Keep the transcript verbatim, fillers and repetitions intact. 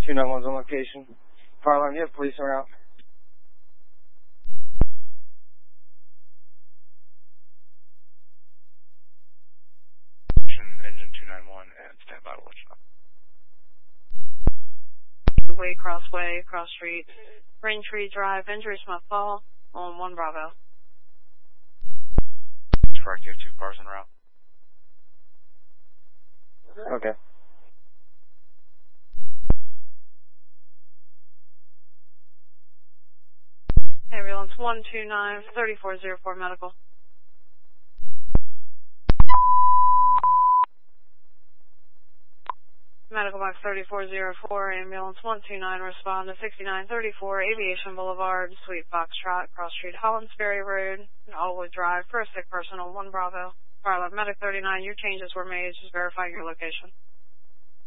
two nine one's on location. Fire alarm, you have police around. Engine two nine one and stand by to let you know. Way, crossway, cross street, Raintree Drive, injuries from a fall on one Bravo. That's correct, you have two cars en route. Okay. Ambulance one two nine, three four zero four medical. Medical box thirty-four oh four, ambulance one two nine, respond to sixty-nine thirty-four, Aviation Boulevard, Suite Foxtrot, Cross Street, Hollinsbury Road, Allwood Drive, for a sick person on one Bravo. Fire Medic thirty-nine, your changes were made, just verifying your location.